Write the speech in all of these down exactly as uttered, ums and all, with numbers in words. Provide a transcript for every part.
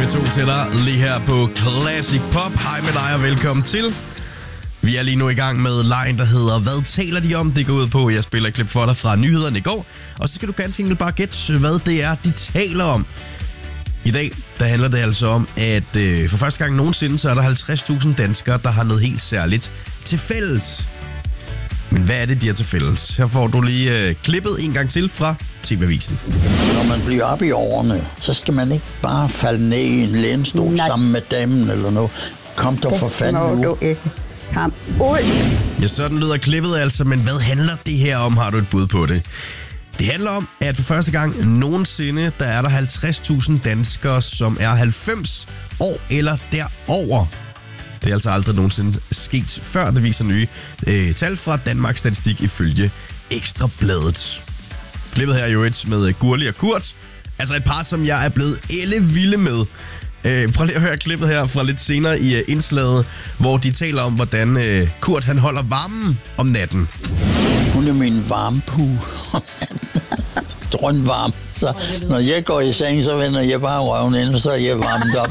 vi to til dig lige her på Classic Pop. Hej med dig og velkommen til. Vi er lige nu i gang med lejen, der hedder Hvad taler de om? Det går ud på, at jeg spiller et klip for dig fra nyhederne i går. Og så skal du ganske enkelt bare gætte, hvad det er, de taler om. I dag, der handler det altså om, at øh, for første gang nogensinde, så er der halvtreds tusind danskere, der har noget helt særligt til fælles. Men hvad er det, de har til fælles? Her får du lige øh, klippet en gang til fra T V-avisen. Når man bliver op i årene, så skal man ikke bare falde ned i en lænestol Nej. sammen med damen eller noget. Kom der for fanden Må nu. du ikke. Kom ud. Ja, sådan lyder klippet altså, men hvad handler det her om? Har du et bud på det? Det handler om, at for første gang nogensinde, der er der halvtreds tusind danskere, som er halvfems år eller derover. Det er altså aldrig nogensinde sket før, det viser nye øh, tal fra Danmarks Statistik ifølge Ekstra Bladet. Klippet her er jo et med Gurli og Kurt. Altså et par, som jeg er blevet ellevilde med. Øh, prøv lige at høre klippet her fra lidt senere i uh, indslaget, hvor de taler om, hvordan uh, Kurt han holder varmen om natten. Hun er min varmepue. Drønvarm. Så når jeg går i seng, så vender jeg bare røven ind, og så er jeg varmet op.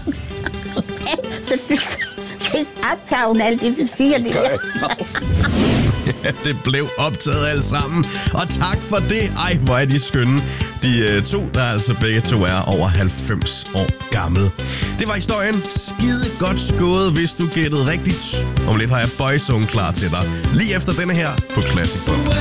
Så du skal optage alt det, du siger det. Gør jeg. Ja, det blev optaget alt sammen. Og tak for det. Ej, hvor er de skønne. De uh, to, der altså begge to er over halvfems år gammel. Det var historien. Skide godt skåret, hvis du gættede rigtigt. Om lidt har jeg Boyzone klar til dig. Lige efter denne her på Classic Pop.